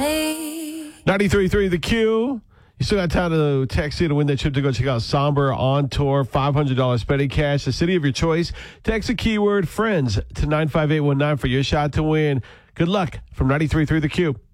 me. 93.3 The Q. You still got time to text in to win that trip to go check out Somber on tour. $500 spending cash, the city of your choice. Text the keyword friends to 95819 for your shot to win. Good luck from 93.3 The Q.